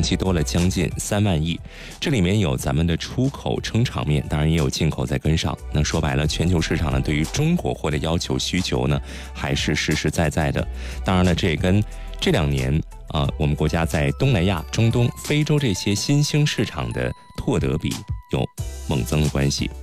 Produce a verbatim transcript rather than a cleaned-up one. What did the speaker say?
同期多了将近三万亿，这里面有咱们的出口撑场面，当然也有进口在跟上。那说白了，全球市场呢对于中国货的要求需求呢还是实实在在的。当然了，这也跟这两年啊、呃，我们国家在东南亚、中东、非洲这些新兴市场的拓得比有猛增的关系。